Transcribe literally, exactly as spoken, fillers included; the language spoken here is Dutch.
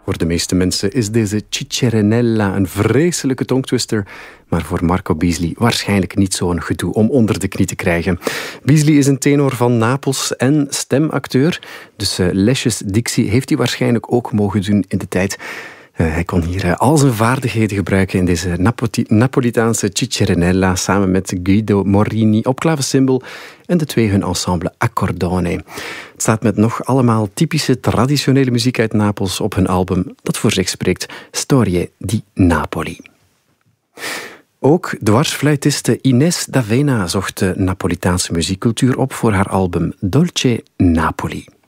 Voor de meeste mensen is deze Cicciarenella een vreselijke tongtwister, maar voor Marco Beasley waarschijnlijk niet zo'n gedoe om onder de knie te krijgen. Beasley is een tenor van Napels en stemacteur, dus uh, lesjes dictie heeft hij waarschijnlijk ook mogen doen in de tijd. Uh, hij kon hier uh, al zijn vaardigheden gebruiken in deze Napoti- Napolitaanse Cicciarenella samen met Guido Morini op clavecimbal en de twee hun ensemble Accordone. Het staat met nog allemaal typische traditionele muziek uit Napels op hun album dat voor zich spreekt, Storie di Napoli. Ook dwarsfluitiste Ines D'Avena zocht de Napolitaanse muziekcultuur op voor haar album Dolce Napoli.